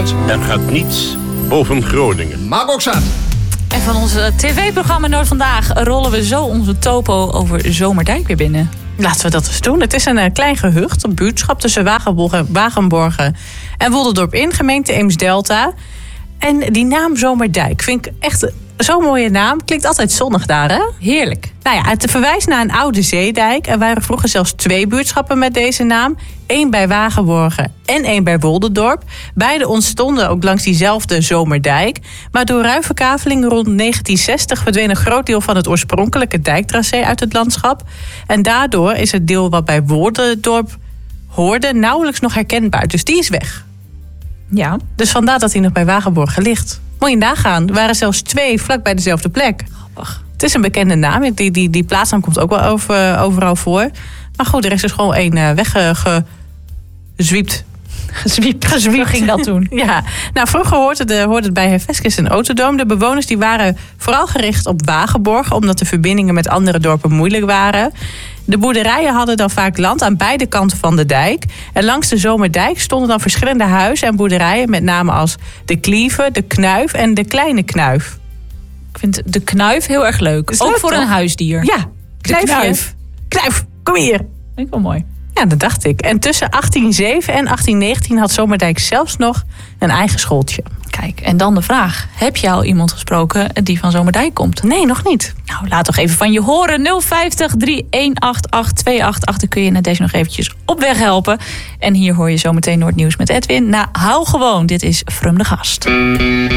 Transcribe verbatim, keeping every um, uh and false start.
mensen. Er gaat niets boven Groningen. Maak ook zat. En van ons tv-programma Noord Vandaag rollen we zo onze topo over Zomerdijk weer binnen. Laten we dat eens doen. Het is een uh, klein gehucht, een buurtschap tussen Wagenborgen, Wagenborgen en Wolderdorp in, gemeente Eems-Delta. En die naam Zomerdijk vind ik echt zo'n mooie naam. Klinkt altijd zonnig daar, hè? Heerlijk. Nou ja, het verwijst naar een oude zeedijk. Er waren vroeger zelfs twee buurtschappen met deze naam. Eén bij Wagenborgen en één bij Wolderdorp. Beide ontstonden ook langs diezelfde Zomerdijk. Maar door ruimverkaveling rond negentien zestig verdween een groot deel van het oorspronkelijke dijktracé uit het landschap. En daardoor is het deel wat bij Wolderdorp hoorde nauwelijks nog herkenbaar. Dus die is weg. Ja. Dus vandaar dat hij nog bij Wagenborgen ligt. Moet je nagaan. Er waren zelfs twee vlak bij dezelfde plek. Grappig. Het is een bekende naam. Die, die, die plaatsnaam komt ook wel over, overal voor. Maar goed, er is dus gewoon één uh, weggezwiept. Gezwiept. Gezwiept ging dat toen. Ja. Nou, vroeger hoorde het, hoorde het bij Heveskes en Autodoom. De bewoners die waren vooral gericht op Wagenborgen, omdat de verbindingen met andere dorpen moeilijk waren. De boerderijen hadden dan vaak land aan beide kanten van de dijk. En langs de Zomerdijk stonden dan verschillende huizen en boerderijen, met name als de Klieve, de Knuif en de Kleine Knuif. Ik vind de knuif heel erg leuk. Is Ook leuk, voor toch? een huisdier. Ja, Knuifje. knuif. Knuif, kom hier. Vind ik wel mooi. Ja, dat dacht ik. En tussen achttien nul zeven en achttien negentien had Zomerdijk zelfs nog een eigen schooltje. Kijk, en dan de vraag. Heb je al iemand gesproken die van Zomerdijk komt? Nee, nog niet. Nou, laat toch even van je horen. nul vijftig, drie een acht acht, twee acht acht. Dan kun je net deze nog eventjes op weg helpen. En hier hoor je zometeen Noordnieuws met Edwin. Nou, hou gewoon. Dit is From de Gast.